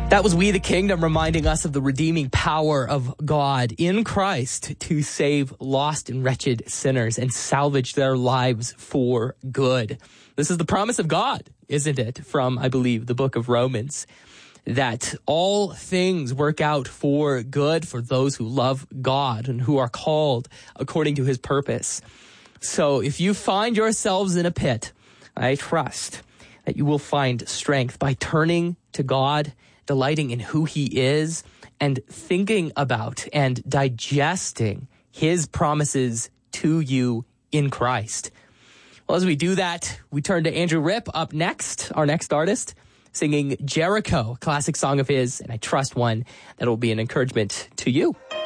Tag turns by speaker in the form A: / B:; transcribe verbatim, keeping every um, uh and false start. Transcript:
A: That was We the Kingdom, reminding us of the redeeming power of God in Christ to save lost and wretched sinners and salvage their lives for good. This is the promise of God, isn't it? From, I believe, the book of Romans, that all things work out for good for those who love God and who are called according to his purpose. So if you find yourselves in a pit, I trust that you will find strength by turning to God, delighting in who he is, and thinking about and digesting his promises to you in Christ. Well, as we do that, we turn to Andrew Ripp up next, our next artist, singing Jericho, a classic song of his, and I trust one that will be an encouragement to you.